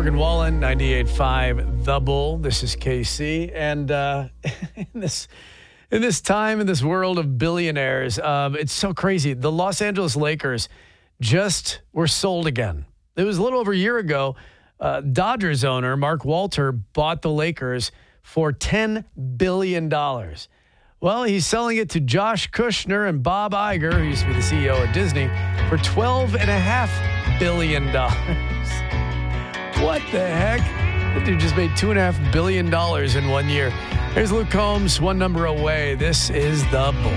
Morgan Wallen, 98.5 The Bull. This is KC. And in this time, in this world of billionaires, it's so crazy. The Los Angeles Lakers just were sold again. It was a little over a year ago. Dodgers owner Mark Walter bought the Lakers for $10 billion. Well, he's selling it to Josh Kushner and Bob Iger, who used to be the CEO of Disney, for $12.5 billion. What the heck? That dude just made $2.5 billion in 1 year. Here's Luke Combs, one number away. This is The Bull.